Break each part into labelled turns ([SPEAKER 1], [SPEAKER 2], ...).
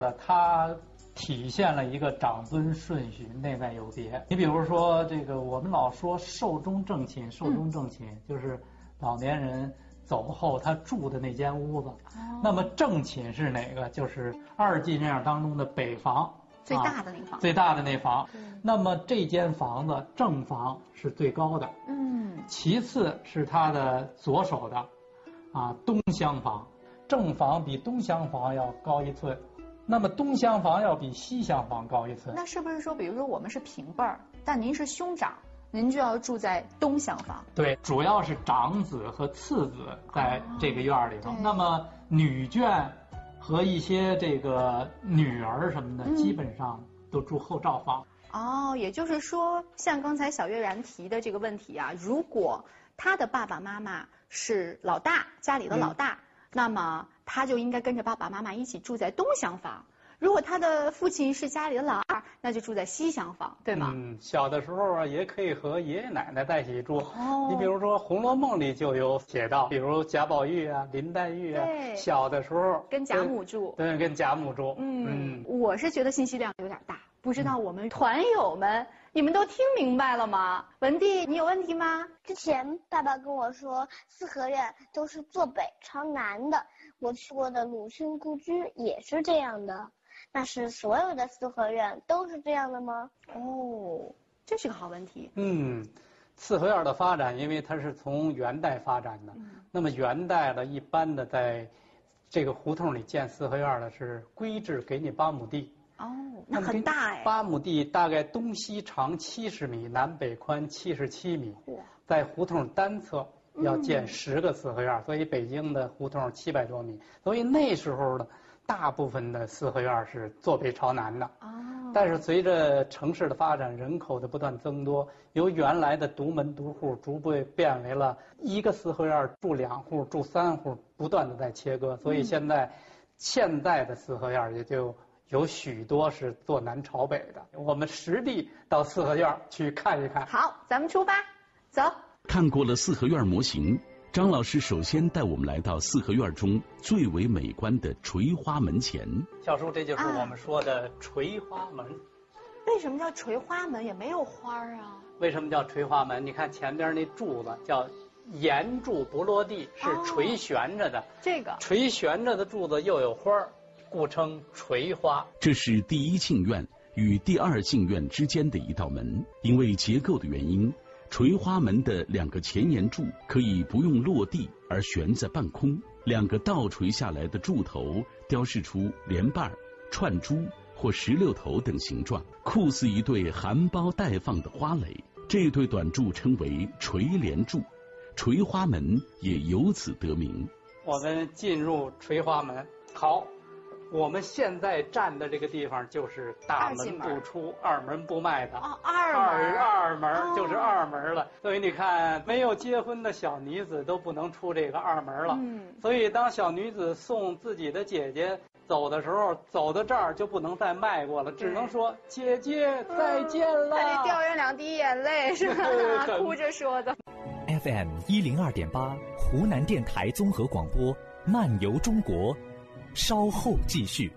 [SPEAKER 1] 它体现了一个长孙顺序，内外有别。你比如说这个，我们老说寿终正寝，寿终正寝就是老年人走后他住的那间屋子。那么正寝是哪个？就是二进院当中的北房，
[SPEAKER 2] 最大的那房。
[SPEAKER 1] 最大的那房。那么这间房子正房是最高的。其次是它的左手的东厢房，正房比东厢房要高1寸。那么东厢房要比西厢房高1寸。
[SPEAKER 2] 那是不是说，比如说我们是平辈儿，但您是兄长，您就要住在东厢房？
[SPEAKER 1] 对，主要是长子和次子在这个院里头。那么女眷和一些这个女儿什么的，基本上都住后照房。
[SPEAKER 2] 也就是说，像刚才小月然提的这个问题啊，如果他的爸爸妈妈是老大，家里的老大，那么他就应该跟着爸爸妈妈一起住在东厢房。如果他的父亲是家里的老二，那就住在西厢房，对吗？
[SPEAKER 1] 小的时候也可以和爷爷奶奶在一起住。你比如说《红楼梦》里就有写到，比如贾宝玉啊、林黛玉啊，小的时候
[SPEAKER 2] 跟贾母住。
[SPEAKER 1] 对，跟贾母住。
[SPEAKER 2] 我是觉得信息量有点大，不知道我们团友们你们都听明白了吗？文帝，你有问题吗？
[SPEAKER 3] 之前爸爸跟我说，四合院都是坐北朝南的，我去过的鲁迅故居也是这样的。那是所有的四合院都是这样的吗？
[SPEAKER 2] 这是个好问题。
[SPEAKER 1] 四合院的发展，因为它是从元代发展的。那么元代的一般的在这个胡同里建四合院的是规制给你8亩地。
[SPEAKER 2] 那很大哎。
[SPEAKER 1] 8亩地大概东西长70米，南北宽77米。在胡同单侧要建10个四合院，所以北京的胡同700多米。所以那时候的大部分的四合院是坐北朝南的。但是随着城市的发展，人口的不断增多，由原来的独门独户逐步变为了一个四合院住2户、住3户，不断的在切割。所以现在的四合院也就有许多是坐南朝北的。我们实地到四合院去看一看。
[SPEAKER 2] 好，咱们出发，走。
[SPEAKER 4] 看过了四合院模型，张老师首先带我们来到四合院中最为美观的垂花门前。
[SPEAKER 1] 小叔，这就是我们说的垂花门。
[SPEAKER 2] 为什么叫垂花门？也没有花啊。
[SPEAKER 1] 为什么叫垂花门？你看前边那柱子叫沿柱不落地，是垂悬着的。
[SPEAKER 2] 这个
[SPEAKER 1] 垂悬着的柱子又有花，故称垂花。
[SPEAKER 4] 这是第一进院与第二进院之间的一道门，因为结构的原因，垂花门的2个前沿柱可以不用落地而悬在半空，2个倒垂下来的柱头雕饰出莲瓣、串珠或石榴头等形状，酷似一对含苞待放的花蕾。这对短柱称为垂莲柱，垂花门也由此得名。
[SPEAKER 1] 我们进入垂花门。好，我们现在站的这个地方就是大门不出二门不迈的。二门就是二门了。所以你看，没有结婚的小女子都不能出这个二门了。所以当小女子送自己的姐姐走的时候，走到这儿就不能再迈过了，只能说姐姐再见了。
[SPEAKER 2] 还得掉人2滴眼泪，是吧？哭着说的。
[SPEAKER 5] FM 102.8，湖南电台综合广播，漫游中国，稍后继续。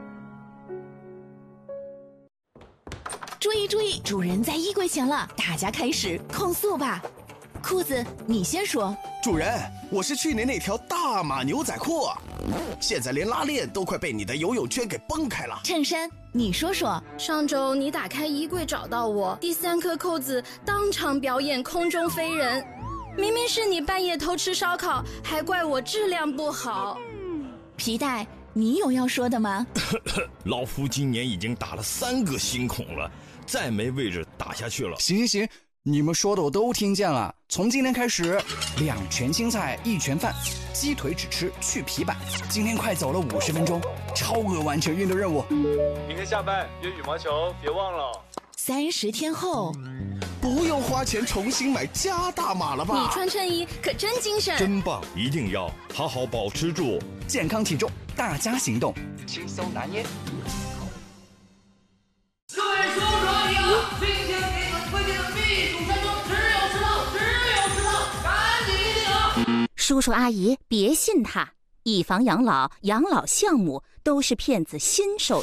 [SPEAKER 6] 注意注意，主人在衣柜前了，大家开始控诉吧。裤子，你先说。
[SPEAKER 7] 主人，我是去年那条大码牛仔裤，现在连拉链都快被你的游泳圈给崩开了。
[SPEAKER 6] 衬衫，你说说。
[SPEAKER 8] 上周你打开衣柜找到我，第3颗扣子当场表演空中飞人，明明是你半夜偷吃烧烤，还怪我质量不好。
[SPEAKER 6] 皮带，你有要说的吗？
[SPEAKER 9] 老夫今年已经打了3个新孔了，再没位置打下去了。
[SPEAKER 10] 行，你们说的我都听见了。从今天开始，2全青菜1全饭，鸡腿只吃去皮板。今天快走了50分钟，超额完成运动任务。
[SPEAKER 11] 明天下班约羽毛球，别忘了。
[SPEAKER 6] 30天后，
[SPEAKER 7] 不用花钱重新买加大码了吧？
[SPEAKER 8] 你穿衬衣可真精神，
[SPEAKER 9] 真棒！一定要好好保持住
[SPEAKER 10] 健康体重，大家行动，轻松拿捏。
[SPEAKER 12] 各位叔叔阿姨，今天给你们推荐的避暑山庄只有10套，赶紧领啊！
[SPEAKER 6] 叔叔阿姨别信他。
[SPEAKER 13] 以房养老、养老项目都是骗子新手